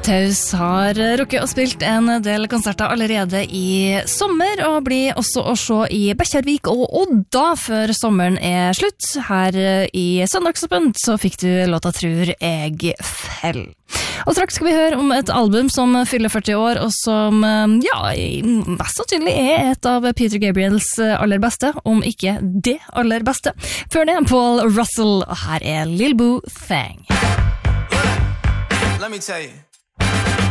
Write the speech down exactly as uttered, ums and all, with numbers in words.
Taus har rukket og spilt en del konserter allerede i sommer, og blir også å se i Bekkjarvik og Odda før sommeren er slutt. Her i Søndagsåpent så fikk du låta Tror jeg fell. Og straks skal vi høre om et album som fyller førti år, og som, ja, mest sannsynlig er et av Peter Gabriels aller beste, om ikke det aller beste. Før det, Paul Russell, og her er Lil Boo Thang. Let me tell you.